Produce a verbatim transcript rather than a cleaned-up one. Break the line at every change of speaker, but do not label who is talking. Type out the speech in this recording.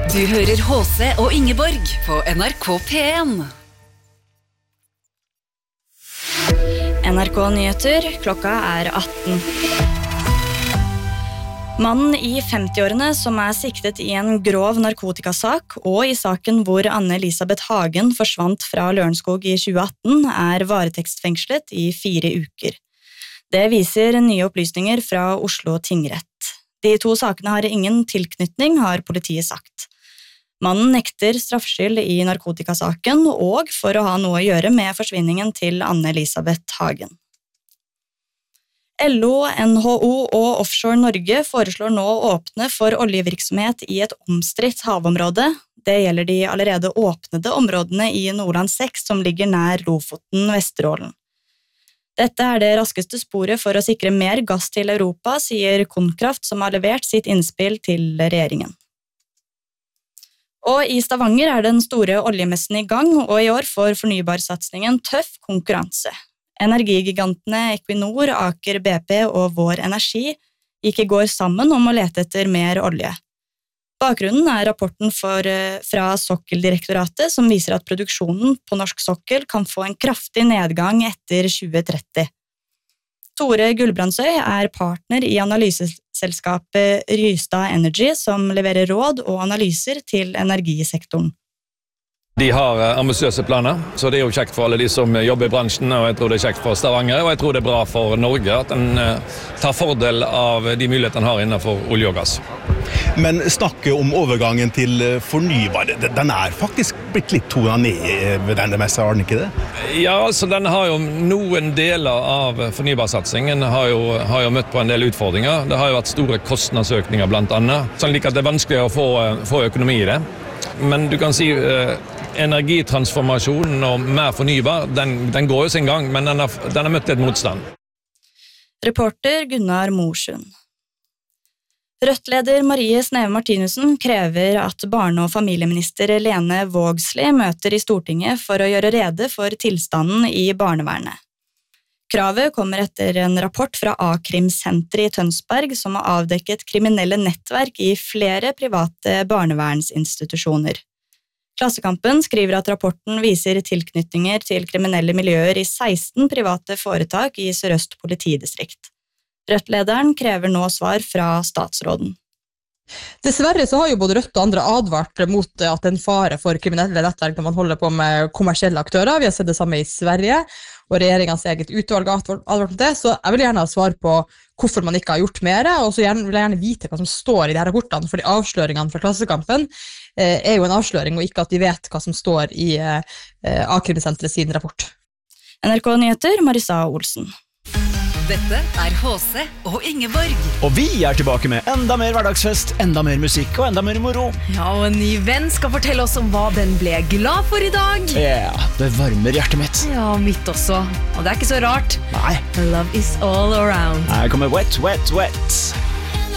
Du hører H C og Ingeborg på N R K P en. N R K Nyheter, klokka er atten. Mannen i femtiårene som er siktet i en grov narkotikasak og i saken hvor Anne-Elisabeth Hagen forsvant fra Lørenskog i tjue atten er varetektsfengslet i fire uker. Det viser nye opplysninger fra Oslo tingrett. De to sakene har ingen tilknytning, har politiet sagt. Mannen nekter straffskyld i narkotikasaken og for å ha noe å gjøre med forsvinningen til Anne-Elisabeth Hagen. L O, N H O og Offshore Norge foreslår nå å åpne for oljevirksomhet i et omstridt havområde. Det gjelder de allerede åpnede områdene i Nordland seks som ligger nær Lofoten, Vesterålen. Dette er det raskeste sporet for å sikre mer gass til Europa, sier Konkraft, som har levert sitt innspill til regjeringen. Og i Stavanger er den store oljemessen i gang, og i år får fornybarsatsingen tøff konkurranse. Energigigantene Equinor, Aker B P og Vår Energi gikk i går sammen om å lete etter mer olje. Bakgrunnen er rapporten for, fra Sokkeldirektoratet som viser at produksjonen på norsk sokkel kan få en kraftig nedgang etter tjue tretti. Tore Gulbrandsøy er partner i analyseselskapet Rystad Energy som leverer råd og analyser til energisektoren.
De har ambisiøse planer, så det er jo kjekt for alle de som jobber i bransjen, og jeg tror det er kjekt for Stavanger, og jeg tror det er bra for Norge at den tar fordel av de mulighetene den har innenfor olje og gass.
Men snakke om overgangen til fornybar, den er faktisk blitt litt tonet ned ved denne messa, har den ikke det?
Ja, altså den har jo noen deler av fornybarsatsingen har jo, har jo møtt på en del utfordringer. Det har jo vært store kostnadsøkninger blant annet, sånn like at det er vanskelig å få, få økonomi i det. Men du kan si eh, energitransformasjonen og mer fornybar, den, den går jo sin gang, men den har, den har møtt litt motstand.
Reporter Gunnar Morsund. Rødt-leder Marie Sneve Martinussen krever at barne- og familieminister Lene Vågslid møter i Stortinget for å gjøre rede for tilstanden i barnevernet. Kravet kommer etter en rapport fra A-krimsenteret i Tønsberg som har avdekket kriminelle nettverk i flere private barnevernsinstitusjoner. Klassekampen skriver at rapporten viser tilknytninger til kriminelle miljøer i seksten private foretak i Sør-Øst politidistrikt. Rødt-lederen krever nå svar fra statsråden.
Dessverre så har jo både Rødt og andre advart mot at en fare for kriminelle nettverk når man holder på med kommersielle aktører. Vi har sett det samme i Sverige, og regjeringens eget utvalg har advart mot det, så jeg vil gjerne ha svar på hvorfor man ikke har gjort mer, og så vil jeg gjerne vite hva som står i de her rapportene, fordi avsløringene fra Klassekampen eh, er jo en avsløring, og ikke at de vet hva som står i eh, A-krimsenteret sin rapport.
N R K Nyheter, Marissa Olsen.
Dette er H C og Ingeborg.
Og vi er tilbake med enda mer hverdagsfest, enda mer musikk og enda mer moro.
Ja, og en ny venn skal fortelle oss om hva den ble glad for i dag.
Ja, yeah, det varmer hjertet mitt.
Ja, mitt også. Og det er ikke så rart.
Nei.
Love is all around.
Her kommer Wet, Wet, Wet.